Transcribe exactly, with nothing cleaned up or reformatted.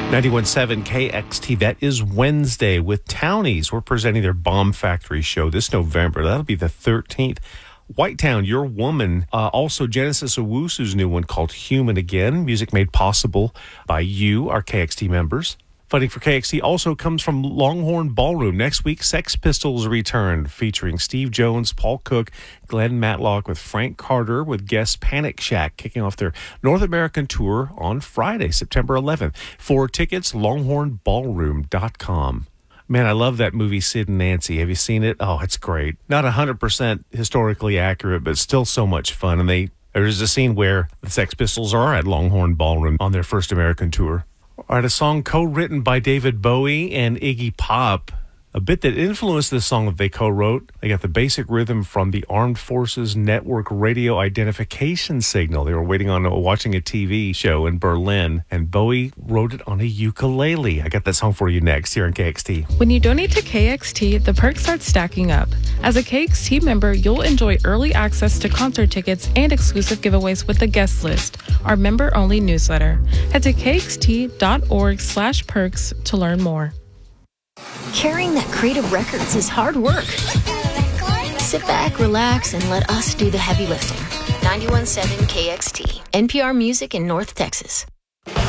ninety-one point seven K X T. That is Wednesday with Townies. We're presenting their Bomb Factory show this November. That'll be the thirteenth. Whitetown, Your Woman. Uh, also, Genesis Owusu's new one called Human Again. Music made possible by you, our K X T members. Funding for K X T also comes from Longhorn Ballroom. Next week, Sex Pistols return, featuring Steve Jones, Paul Cook, Glenn Matlock with Frank Carter, with guest Panic Shack, kicking off their North American tour on Friday, September eleventh. For tickets, longhorn ballroom dot com. Man, I love that movie, Sid and Nancy. Have you seen it? Oh, it's great. Not one hundred percent historically accurate, but still so much fun. And they there's a scene where the Sex Pistols are at Longhorn Ballroom on their first American tour. All right, a song co-written by David Bowie and Iggy Pop. A bit that influenced this song that they co-wrote. They got the basic rhythm from the Armed Forces Network radio identification signal. They were waiting on watching a T V show in Berlin, and Bowie wrote it on a ukulele. I got that song for you next here on K X T. When you donate to K X T, the perks start stacking up. As a K X T member, you'll enjoy early access to concert tickets and exclusive giveaways with the guest list, our member-only newsletter. Head to kxt.org slash perks to learn more. Carrying that crate of records is hard work. Sit back, relax, and let us do the heavy lifting. ninety-one point seven K X T, N P R Music in North Texas.